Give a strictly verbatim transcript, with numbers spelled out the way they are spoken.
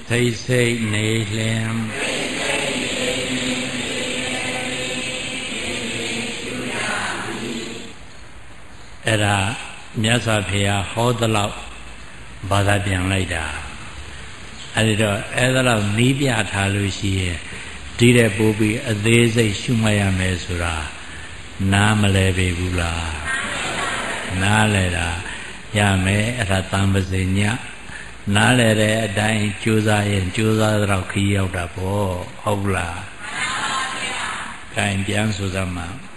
သိစိတ်နေလင်အဲ့ဒါမြတ်စွာဘုရားဟောသလောက်ဘာသာပြန်လိုက်တာအဲ့ဒီတော့အဲ့ဒါလောက်နီးပြထားလို့ရှိရင်ဒီတဲ့ပို့ပြီးအသေးစိတ်ရှုမှတ်ရမယ်ဆိုတာနားမလဲပေဘူးလားနားလဲတာရမယ်အဲ့ဒါတန်ပစေညနားလဲတဲ့အတိုင်းကြိုးစားရင်ကြိုးစားတော့ခီးရောက်တာပေါ့ဟုတ်လားမှန်ပါဗျာ gain ပြန်ဆိုစမ်းမှာ